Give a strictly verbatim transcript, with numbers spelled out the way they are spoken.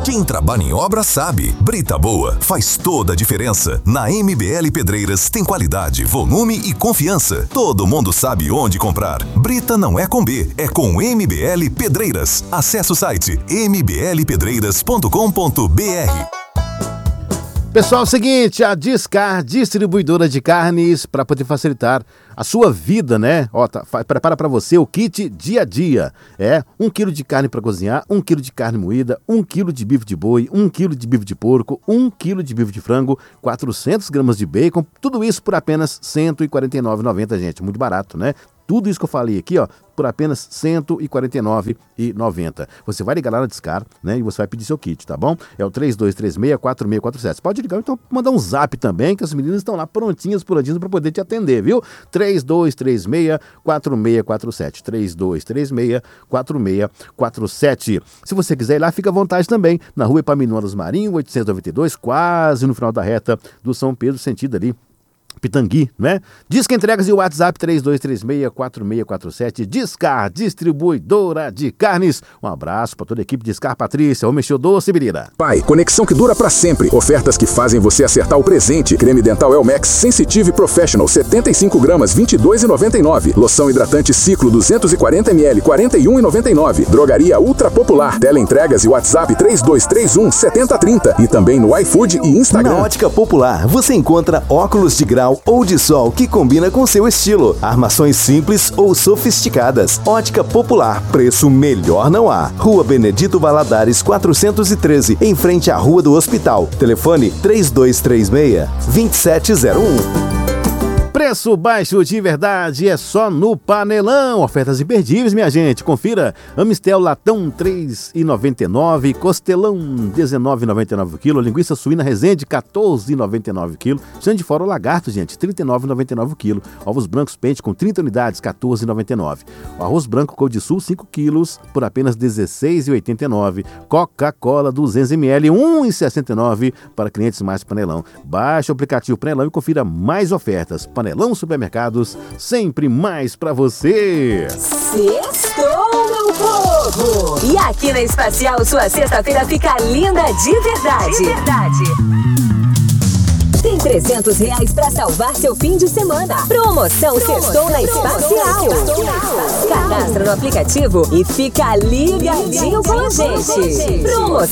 Quem trabalha em obra sabe. Brita boa faz toda a diferença. Na M B L Pedreiras tem qualidade, volume e confiança. Todo mundo sabe onde comprar. Brita não é com B, é com M B L Pedreiras. Acesse o site m b l pedreiras ponto com ponto b r. Pessoal, é o seguinte, a Discar, distribuidora de carnes, para poder facilitar a sua vida, né? Ó, tá, prepara para você o kit dia a dia. É, um quilo de carne para cozinhar, um quilo de carne moída, um quilo de bife de boi, um quilo de bife de porco, um quilo de bife de frango, quatrocentas gramas de bacon, tudo isso por apenas cento e quarenta e nove reais e noventa centavos, gente, muito barato, né? Tudo isso que eu falei aqui, ó, por apenas cento e quarenta e nove reais e noventa centavos. Você vai ligar lá na Discar, né, e você vai pedir seu kit, tá bom? É o três dois três seis, quatro seis quatro sete. Você pode ligar, então mandar um zap também, que as meninas estão lá prontinhas, puladinhas para poder te atender, viu? três dois três seis, quatro seis quatro sete. três dois três seis, quatro seis quatro sete. Se você quiser ir lá, fica à vontade também, na rua Epaminondas Marinho, oitocentos e noventa e dois, quase no final da reta do São Pedro, sentido ali Pitangui, né? Disca Entregas e o WhatsApp três dois três seis, quatro seis quatro sete. Discar, distribuidora de carnes. Um abraço para toda a equipe Discar. Patrícia, o mexeu doce, Birira. Pai, conexão que dura pra sempre. Ofertas que fazem você acertar o presente. Creme dental Elmex Sensitive Professional, setenta e cinco gramas, vinte e dois reais e noventa e nove centavos. Loção hidratante Ciclo, duzentos e quarenta mililitros, quarenta e um reais e noventa e nove centavos. Drogaria Ultra Popular. Teleentregas e WhatsApp três dois três um, sete zero três zero. E também no iFood e Instagram. Na Ótica Popular, você encontra óculos de grau ou de sol que combina com seu estilo. Armações simples ou sofisticadas. Ótica Popular, preço melhor não há. Rua Benedito Valadares quatrocentos e treze, em frente à Rua do Hospital. Telefone três dois três seis, dois sete zero um. Preço baixo de verdade é só no Panelão. Ofertas imperdíveis, minha gente. Confira. Amistel latão três reais e noventa e nove centavos. Costelão dezenove reais e noventa e nove centavos o quilo. Linguiça suína Resende quatorze reais e noventa e nove centavos o quilo. Sangue de fora o lagarto, gente, trinta e nove reais e noventa e nove centavos o quilo. Ovos brancos pente com trinta unidades, quatorze reais e noventa e nove centavos. O arroz branco Cor de Sul, cinco quilos, por apenas dezesseis reais e oitenta e nove centavos. Coca-Cola duzentos mililitros, um real e sessenta e nove centavos para clientes mais Panelão. Baixe o aplicativo Panelão e confira mais ofertas. Panelão Supermercados, sempre mais pra você. Sextou, meu povo! E aqui na Espacial, sua sexta-feira fica linda de verdade. De verdade. Tem trezentos reais pra salvar seu fim de semana. Promoção, Promoção Sextou na Espacial. Cadastra no aplicativo e fica ligadinho com a gente. Promoção